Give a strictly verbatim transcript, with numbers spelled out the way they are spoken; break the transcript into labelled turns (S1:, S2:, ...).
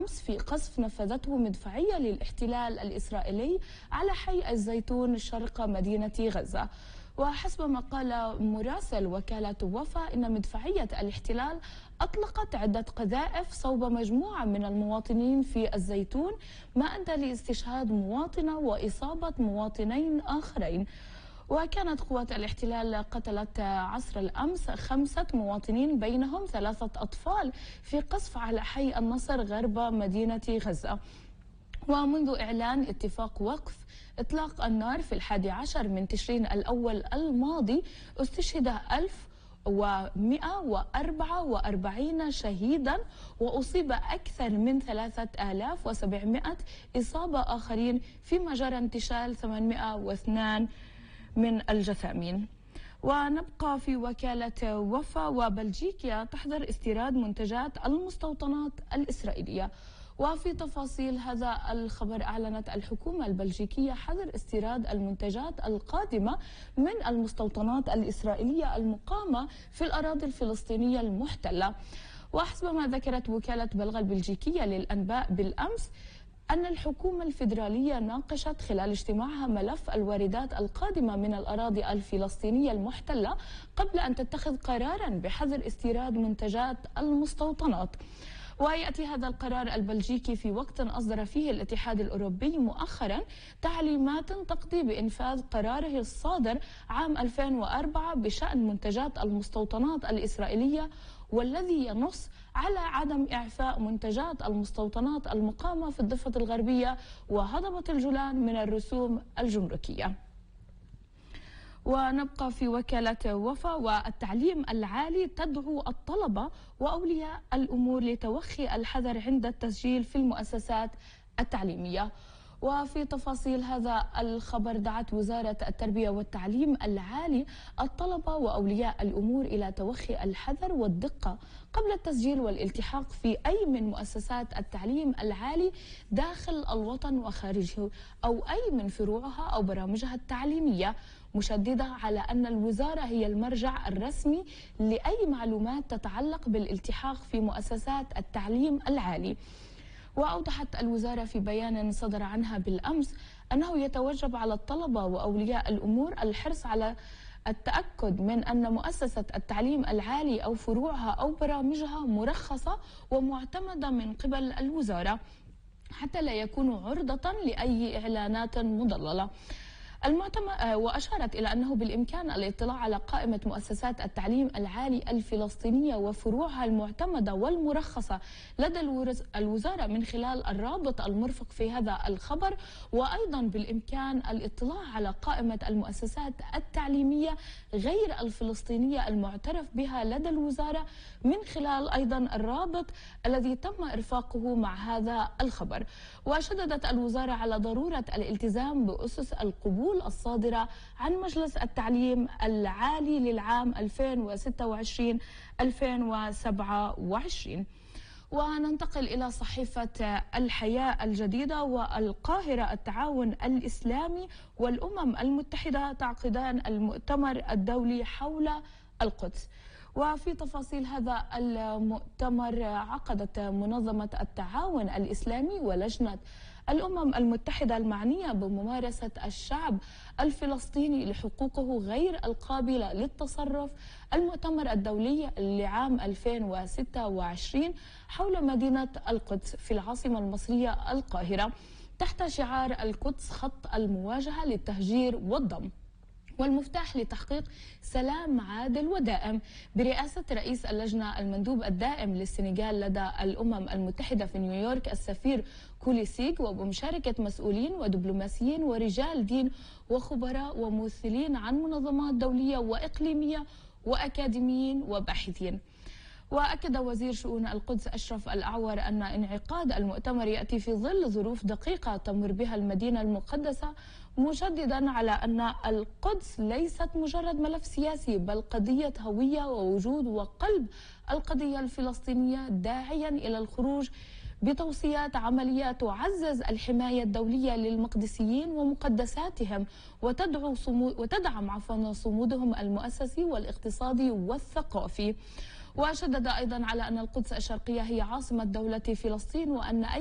S1: في قصف نفذته مدفعية للاحتلال الإسرائيلي على حي الزيتون شرق مدينة غزة. وحسب ما قال مراسل وكالة وفا إن مدفعية الاحتلال أطلقت عدة قذائف صوب مجموعة من المواطنين في الزيتون، ما أدى لاستشهاد مواطنة وإصابة مواطنين آخرين. وكانت قوات الاحتلال قتلت عصر الأمس خمسة مواطنين بينهم ثلاثة أطفال في قصف على حي النصر غرب مدينة غزة. ومنذ إعلان اتفاق وقف إطلاق النار في الحادي عشر من تشرين الأول الماضي استشهد ألف ومئة وأربعة وأربعين شهيدا وأصيب أكثر من ثلاثة آلاف وسبعمئة إصابة آخرين، فيما جرى انتشال ثمانمئة واثنين من الجثامين. ونبقى في وكالة وفا. وبلجيكا تحظر استيراد منتجات المستوطنات الإسرائيلية. وفي تفاصيل هذا الخبر أعلنت الحكومة البلجيكية حظر استيراد المنتجات القادمة من المستوطنات الإسرائيلية المقامة في الأراضي الفلسطينية المحتلة. وحسب ما ذكرت وكالة بلغة البلجيكية للأنباء بالأمس أن الحكومة الفيدرالية ناقشت خلال اجتماعها ملف الواردات القادمة من الأراضي الفلسطينية المحتلة قبل أن تتخذ قرارا بحظر استيراد منتجات المستوطنات. ويأتي هذا القرار البلجيكي في وقت أصدر فيه الاتحاد الأوروبي مؤخرا تعليمات تقضي بإنفاذ قراره الصادر عام ألفين وأربعة بشأن منتجات المستوطنات الإسرائيلية، والذي ينص على عدم إعفاء منتجات المستوطنات المقامة في الضفة الغربية وهضبة الجولان من الرسوم الجمركية. ونبقى في وكالة وفا. والتعليم العالي تدعو الطلبة وأولياء الأمور لتوخي الحذر عند التسجيل في المؤسسات التعليمية. وفي تفاصيل هذا الخبر دعت وزارة التربية والتعليم العالي الطلبة وأولياء الأمور إلى توخي الحذر والدقة قبل التسجيل والالتحاق في أي من مؤسسات التعليم العالي داخل الوطن وخارجه، أو أي من فروعها أو برامجها التعليمية، مشددة على أن الوزارة هي المرجع الرسمي لأي معلومات تتعلق بالالتحاق في مؤسسات التعليم العالي. وأوضحت الوزارة في بيان صدر عنها بالأمس أنه يتوجب على الطلبة وأولياء الأمور الحرص على التأكد من أن مؤسسة التعليم العالي أو فروعها أو برامجها مرخصة ومعتمدة من قبل الوزارة، حتى لا يكونوا عرضة لأي إعلانات مضللة. وأشارت إلى أنه بالإمكان الاطلاع على قائمة مؤسسات التعليم العالي الفلسطينية وفروعها المعتمدة والمرخصة لدى الوزارة من خلال الرابط المرفق في هذا الخبر. وأيضا بالإمكان الاطلاع على قائمة المؤسسات التعليمية غير الفلسطينية المعترف بها لدى الوزارة من خلال أيضا الرابط الذي تم إرفاقه مع هذا الخبر. وشددت الوزارة على ضرورة الالتزام بأسس القبول الصادرة عن مجلس التعليم العالي للعام ألفين وستة وعشرين ألفين وسبعة وعشرين. وننتقل إلى صحيفة الحياة الجديدة. والقاهرة التعاون الإسلامي والأمم المتحدة تعقدان المؤتمر الدولي حول القدس. وفي تفاصيل هذا المؤتمر عقدت منظمة التعاون الإسلامي ولجنة الأمم المتحدة المعنية بممارسة الشعب الفلسطيني لحقوقه غير القابلة للتصرف المؤتمر الدولي لعام ألفين وستة وعشرين حول مدينة القدس في العاصمة المصرية القاهرة، تحت شعار القدس خط المواجهة للتهجير والضم والمفتاح لتحقيق سلام عادل ودائم، برئاسة رئيس اللجنة المندوب الدائم للسنغال لدى الأمم المتحدة في نيويورك السفير كوليسيغ، وبمشاركة مسؤولين ودبلوماسيين ورجال دين وخبراء وممثلين عن منظمات دولية وإقليمية وأكاديميين وباحثين. وأكد وزير شؤون القدس أشرف الأعور أن انعقاد المؤتمر يأتي في ظل ظروف دقيقة تمر بها المدينة المقدسة، مشددا على أن القدس ليست مجرد ملف سياسي بل قضية هوية ووجود وقلب القضية الفلسطينية، داعيا إلى الخروج بتوصيات عملية تعزز الحماية الدولية للمقدسيين ومقدساتهم وتدعو صمود وتدعم عفوا صمودهم المؤسسي والاقتصادي والثقافي. وشدد أيضا على أن القدس الشرقية هي عاصمة دولة فلسطين، وأن